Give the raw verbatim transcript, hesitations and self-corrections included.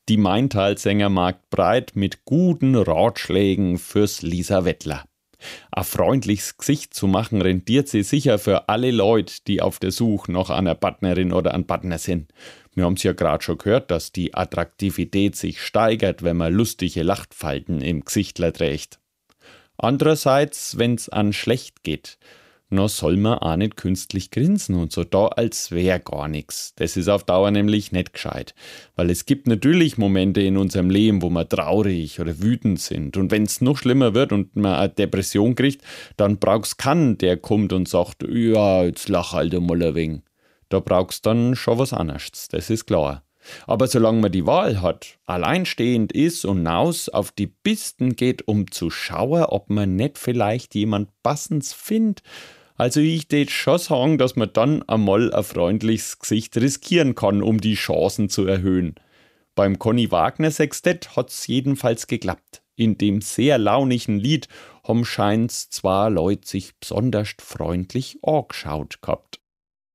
Die Maintalsänger macht breit mit guten Ratschlägen fürs Lisa Wettler. Ein freundliches Gesicht zu machen, rentiert sie sicher für alle Leute, die auf der Suche nach einer Partnerin oder einem Partner sind. Wir haben es ja gerade schon gehört, dass die Attraktivität sich steigert, wenn man lustige Lachfalten im Gesichtler trägt. Andererseits, wenn's an schlecht geht, na soll man auch nicht künstlich grinsen und so da, als wär gar nix. Das ist auf Dauer nämlich nicht gescheit. Weil es gibt natürlich Momente in unserem Leben, wo wir traurig oder wütend sind. Und wenn's noch schlimmer wird und man eine Depression kriegt, dann braucht's keinen, der kommt und sagt, ja, jetzt lach halt einmal ein wenig. Da braucht's dann schon was anderes, das ist klar. Aber solange man die Wahl hat, alleinstehend ist und naus auf die Pisten geht, um zu schauen, ob man nicht vielleicht jemand Passendes findet, also ich tät schon sagen, dass man dann einmal ein freundliches Gesicht riskieren kann, um die Chancen zu erhöhen. Beim Conny Wagner Sextett hat's jedenfalls geklappt. In dem sehr launigen Lied haben scheint's zwei Leute sich besonders freundlich angeschaut gehabt.